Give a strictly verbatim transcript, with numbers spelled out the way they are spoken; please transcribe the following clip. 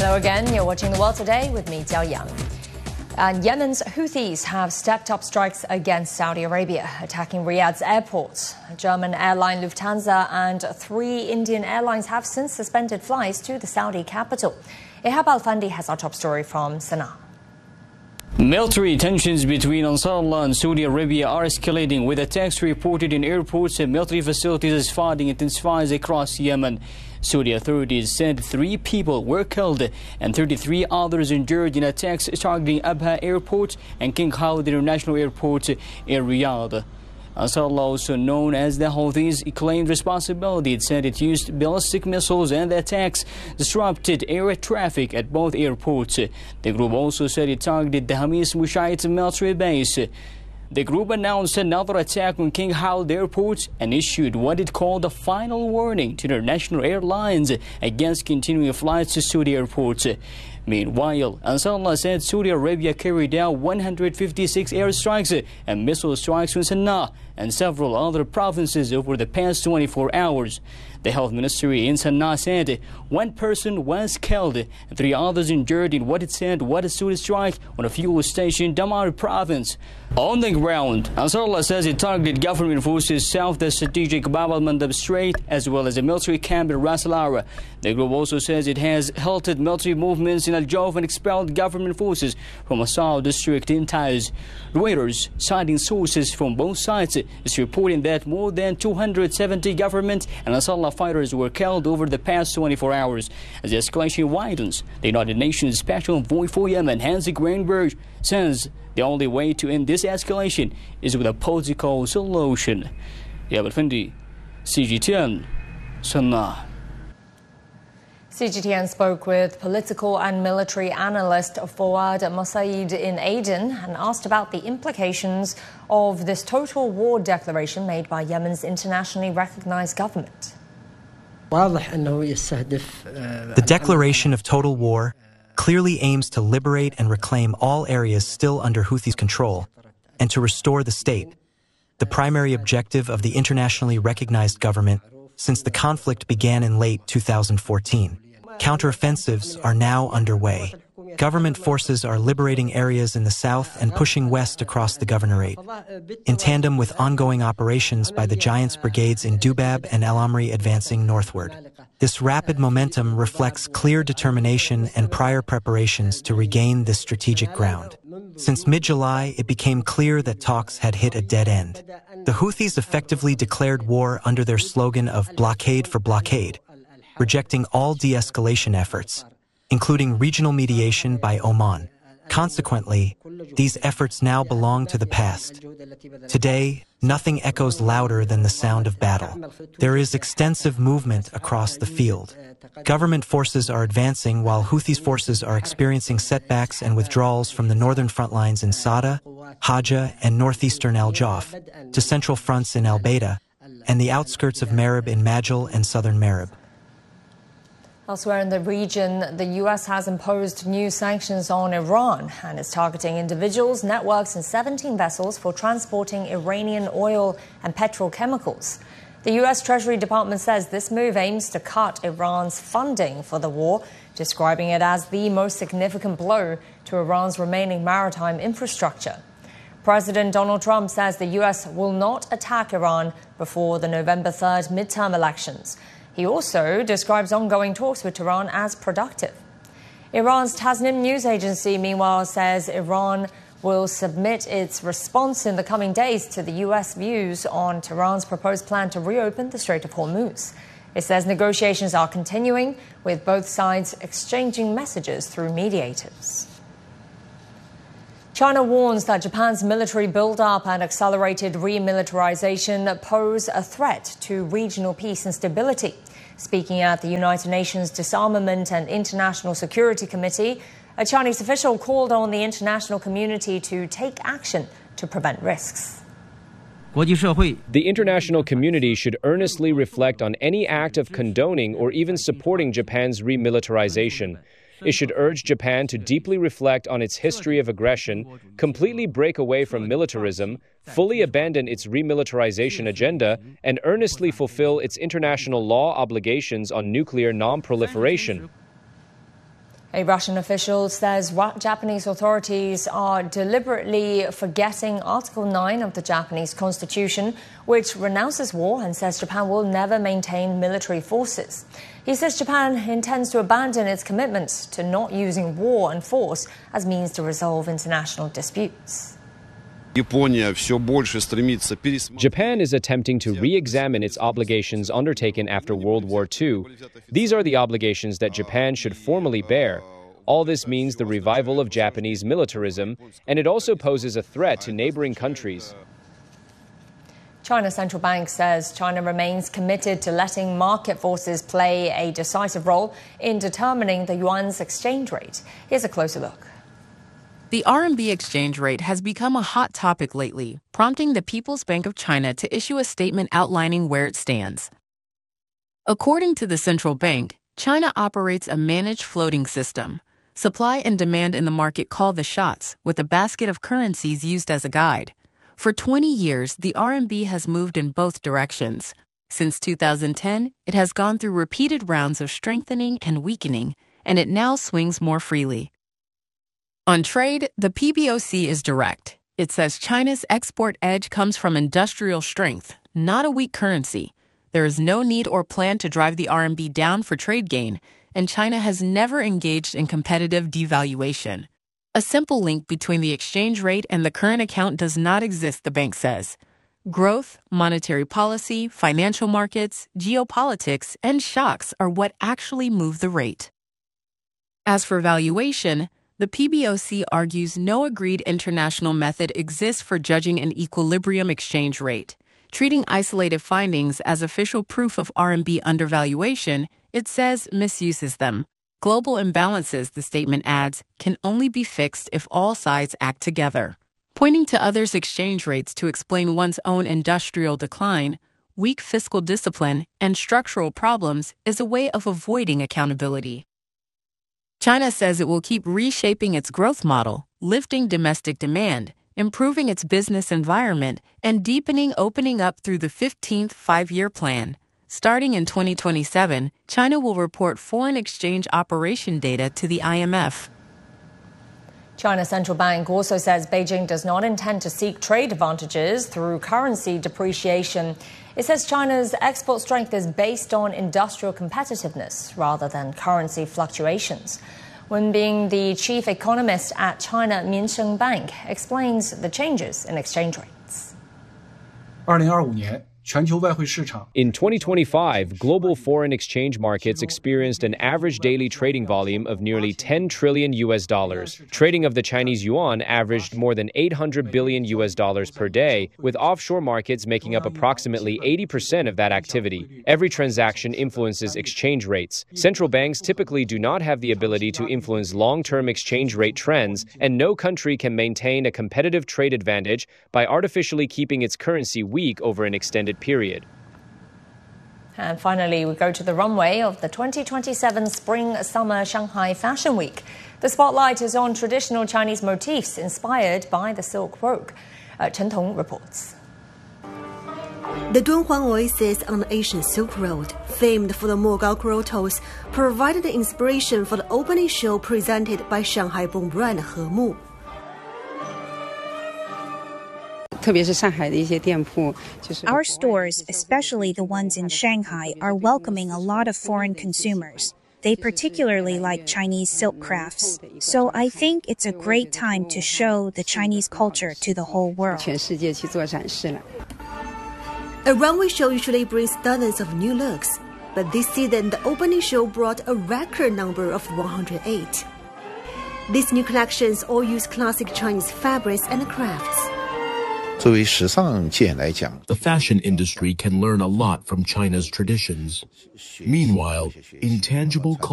Hello again, you're watching The World Today with me, Jiao Yang. And Yemen's Houthis have stepped up strikes against Saudi Arabia, attacking Riyadh's airports. German airline Lufthansa and three Indian airlines have since suspended flights to the Saudi capital. Ihab Al-Fandi has our top story from Sana'a. Military tensions between Ansarullah and Saudi Arabia are escalating, with attacks reported in airports and military facilities as fighting intensifies across Yemen. Saudi authorities said three people were killed and thirty-three others injured in attacks targeting Abha Airport and King Khalid International Airport in Riyadh. Ansarullah, also known as the Houthis, claimed responsibility. It said it used ballistic missiles and the attacks disrupted air traffic at both airports. The group also said it targeted the Hamis Mushayt military base. The group announced another attack on King Khalid Airport and issued what it called a final warning to international airlines against continuing flights to Saudi airports. Meanwhile, Ansarullah said Saudi Arabia carried out one hundred fifty-six airstrikes and missile strikes on Sana'a and several other provinces over the past twenty-four hours. The health ministry in Sana'a said one person was killed and three others injured in what it said was a Saudi strike on a fuel station in Damar province. On the ground, Ansarullah says it targeted government forces south the strategic Bab al-Mandab Strait as well as a military camp in Ras Al-Ara. The group also says it has halted military movements in Al-Jawf and expelled government forces from Asal district in Taiz. Reuters, citing sources from both sides, is reporting that more than two hundred seventy government and Ansarullah fighters were killed over the past twenty-four hours. As the escalation widens, the United Nations Special Envoy for Yemen, Hans Greenberg, says the only way to end this escalation is with a political solution. Ihab Al-Fandi, C G T N, Sana'a. C G T N spoke with political and military analyst Fawad Masaid in Aden and asked about the implications of this total war declaration made by Yemen's internationally recognized government. The declaration of total war clearly aims to liberate and reclaim all areas still under Houthis' control and to restore the state, the primary objective of the internationally recognized government since the conflict began in late two thousand fourteen. Counteroffensives are now underway. Government forces are liberating areas in the south and pushing west across the governorate, in tandem with ongoing operations by the Giants brigades in Dubab and El Amri advancing northward. This rapid momentum reflects clear determination and prior preparations to regain this strategic ground. Since mid-July, it became clear that talks had hit a dead end. The Houthis effectively declared war under their slogan of blockade for blockade, rejecting all de-escalation efforts, including regional mediation by Oman. Consequently, these efforts now belong to the past. Today, nothing echoes louder than the sound of battle. There is extensive movement across the field. Government forces are advancing while Houthis forces are experiencing setbacks and withdrawals from the northern front lines in Sada, Hajjah, and northeastern Al-Jawf, to central fronts in Al-Baida, and the outskirts of Marib in Majil and southern Marib. Elsewhere in the region, the U S has imposed new sanctions on Iran and is targeting individuals, networks and seventeen vessels for transporting Iranian oil and petrochemicals. The U S Treasury Department says this move aims to cut Iran's funding for the war, describing it as the most significant blow to Iran's remaining maritime infrastructure. President Donald Trump says the U S will not attack Iran before the November third midterm elections. He also describes ongoing talks with Tehran as productive. Iran's Tasnim news agency, meanwhile, says Iran will submit its response in the coming days to the U S views on Tehran's proposed plan to reopen the Strait of Hormuz. It says negotiations are continuing, with both sides exchanging messages through mediators. China warns that Japan's military build-up and accelerated remilitarization pose a threat to regional peace and stability. Speaking at the United Nations Disarmament and International Security Committee, a Chinese official called on the international community to take action to prevent risks. The international community should earnestly reflect on any act of condoning or even supporting Japan's remilitarization. It should urge Japan to deeply reflect on its history of aggression, completely break away from militarism, fully abandon its remilitarization agenda, and earnestly fulfill its international law obligations on nuclear non-proliferation. A Russian official says Japanese authorities are deliberately forgetting Article nine of the Japanese Constitution, which renounces war and says Japan will never maintain military forces. He says Japan intends to abandon its commitment to not using war and force as means to resolve international disputes. Japan is attempting to re-examine its obligations undertaken after World War Two. These are the obligations that Japan should formally bear. All this means the revival of Japanese militarism, and it also poses a threat to neighboring countries. China's central bank says China remains committed to letting market forces play a decisive role in determining the yuan's exchange rate. Here's a closer look. The R M B exchange rate has become a hot topic lately, prompting the People's Bank of China to issue a statement outlining where it stands. According to the central bank, China operates a managed floating system. Supply and demand in the market call the shots, with a basket of currencies used as a guide. For twenty years, the R M B has moved in both directions. Since two thousand ten, it has gone through repeated rounds of strengthening and weakening, and it now swings more freely. On trade, the P B O C is direct. It says China's export edge comes from industrial strength, not a weak currency. There is no need or plan to drive the R M B down for trade gain, and China has never engaged in competitive devaluation. A simple link between the exchange rate and the current account does not exist, the bank says. Growth, monetary policy, financial markets, geopolitics, and shocks are what actually move the rate. As for valuation, the P B O C argues no agreed international method exists for judging an equilibrium exchange rate. Treating isolated findings as official proof of R M B undervaluation, it says misuses them. Global imbalances, the statement adds, can only be fixed if all sides act together. Pointing to others' exchange rates to explain one's own industrial decline, weak fiscal discipline, and structural problems is a way of avoiding accountability. China says it will keep reshaping its growth model, lifting domestic demand, improving its business environment, and deepening opening up through the fifteenth Five-Year Plan. Starting in twenty twenty-seven, China will report foreign exchange operation data to the I M F. China's central bank also says Beijing does not intend to seek trade advantages through currency depreciation. It says China's export strength is based on industrial competitiveness rather than currency fluctuations. Wen Bing, the chief economist at China Minsheng Bank, explains the changes in exchange rates. In twenty twenty-five, global foreign exchange markets experienced an average daily trading volume of nearly ten trillion U S dollars. Trading of the Chinese yuan averaged more than eight hundred billion U S dollars per day, with offshore markets making up approximately eighty percent of that activity. Every transaction influences exchange rates. Central banks typically do not have the ability to influence long-term exchange rate trends, and no country can maintain a competitive trade advantage by artificially keeping its currency weak over an extended period. And finally, we go to the runway of the twenty twenty-seven Spring-Summer Shanghai Fashion Week. The spotlight is on traditional Chinese motifs inspired by the Silk Road. Uh, Chen Tong reports. The Dunhuang Oasis on the Asian Silk Road, famed for the Mogao grottos, provided the inspiration for the opening show presented by Shanghai-born brand Hemu. Our stores, especially the ones in Shanghai, are welcoming a lot of foreign consumers. They particularly like Chinese silk crafts. So I think it's a great time to show the Chinese culture to the whole world. A runway show usually brings dozens of new looks, but this season the opening show brought a record number of one hundred eight. These new collections all use classic Chinese fabrics and crafts. The fashion industry can learn a lot from China's traditions. Meanwhile, intangible culture